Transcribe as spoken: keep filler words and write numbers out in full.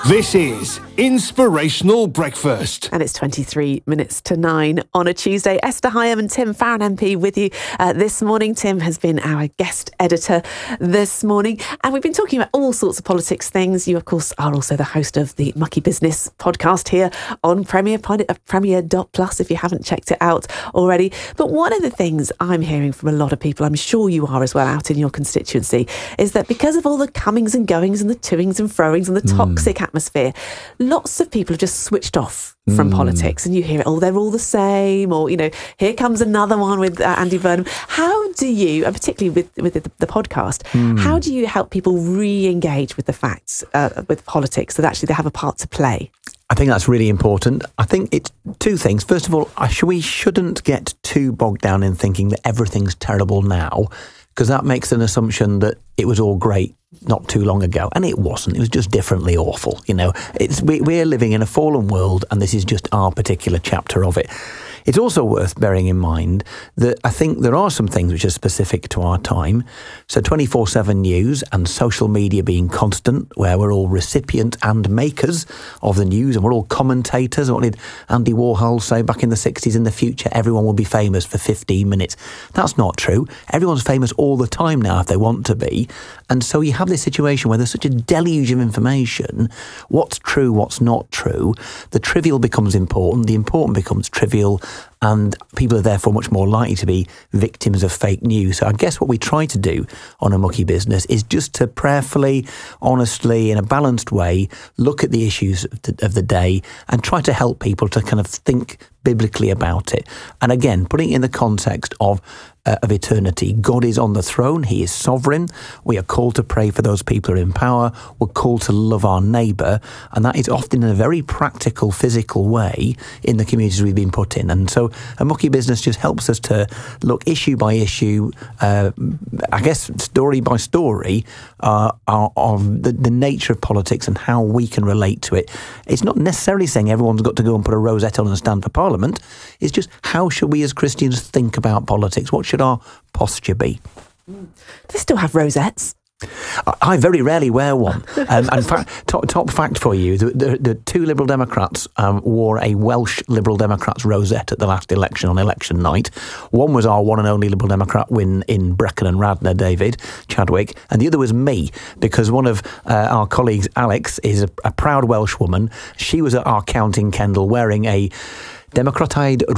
This is Inspirational Breakfast. And it's twenty-three minutes to nine on a Tuesday. Esther Higham and Tim Farron M P with you uh, this morning. Tim has been our guest editor this morning. And we've been talking about all sorts of politics things. You, of course, are also the host of the Mucky Business podcast here on Premier, Premier dot plus if you haven't checked it out already. But one of the things I'm hearing from a lot of people, I'm sure you are as well out in your constituency, is that because of all the comings and goings and the toings and froings and the toxic mm. atmosphere, lots of people have just switched off from mm. politics, and you hear it, oh, they're all the same, or, you know, here comes another one with uh, Andy Burnham. How do you, and particularly with, with the, the podcast, mm. how do you help people re-engage with the facts, uh, with politics, so that actually they have a part to play? I think that's really important. I think it's two things. First of all, we shouldn't get too bogged down in thinking that everything's terrible now, because that makes an assumption that it was all great not too long ago, and it wasn't. It was just differently awful. You know, it's we, we're living in a fallen world, and this is just our particular chapter of it. It's also worth bearing in mind that I think there are some things which are specific to our time. So twenty-four seven news and social media being constant, where we're all recipients and makers of the news, and we're all commentators. What did Andy Warhol say back in the sixties? In the future, everyone will be famous for fifteen minutes. That's not true. Everyone's famous all the time now if they want to be. And so you have this situation where there's such a deluge of information. What's true, what's not true. The trivial becomes important. The important becomes trivial. And people are therefore much more likely to be victims of fake news. So I guess what we try to do on a Mucky Business is just to prayerfully, honestly, in a balanced way, look at the issues of the, of the day and try to help people to kind of think biblically about it. And again, putting it in the context of uh, of eternity. God is on the throne. He is sovereign. We are called to pray for those people who are in power. We're called to love our neighbour. And that is often in a very practical, physical way in the communities we've been put in. And so a Mucky Business just helps us to look issue by issue, uh, I guess story by story, uh, of the, the nature of politics and how we can relate to it. It's not necessarily saying everyone's got to go and put a rosette on and stand for Parliament. It's just, how should we as Christians think about politics? What should our posture be? Do they still have rosettes? I very rarely wear one. Um, and fa- top, top fact for you, the, the, the two Liberal Democrats um, wore a Welsh Liberal Democrats rosette at the last election on election night. One was our one and only Liberal Democrat win in Brecon and Radnor, David Chadwick, and the other was me, because one of uh, our colleagues, Alex, is a, a proud Welsh woman. She was at our count in Kendal wearing a Democratide